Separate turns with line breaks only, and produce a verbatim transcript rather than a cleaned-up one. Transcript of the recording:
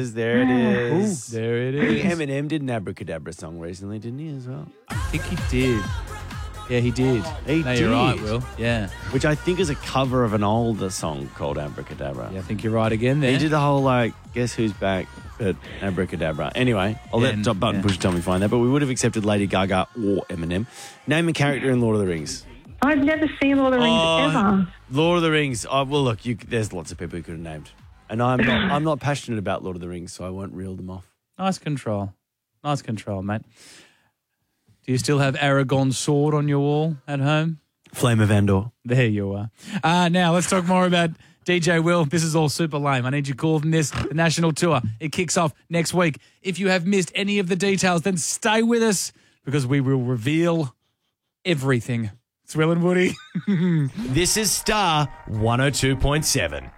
is. There it is.
Ooh, there it
I think
is.
Eminem did an Abracadabra song recently, didn't he, as well?
I think he did. Yeah, he did.
He
no, you're right,
did.
Will. Yeah.
Which I think is a cover of an older song called Abracadabra.
Yeah, I think you're right again there.
He did the whole, like, guess who's back at Abracadabra. Anyway, I'll
Yeah,
let Top Button
yeah.
Push tell me find that, but we would have accepted Lady Gaga or Eminem. Name a character in Lord of the Rings.
I've never seen Lord of the Rings
Oh,
ever.
Lord of the Rings. Oh, well, look, you, there's lots of people who could have named. And I'm not, I'm not passionate about Lord of the Rings, so I won't reel them off.
Nice control. Nice control, mate. Do you still have Aragorn's sword on your wall at home?
Flame of Andor.
There you are. Uh, now, let's talk more about D J Will. This is all super lame. I need your call from this, the national tour. It kicks off next week. If you have missed any of the details, then stay with us because we will reveal everything. It's Will and Woody.
This is Star one oh two point seven.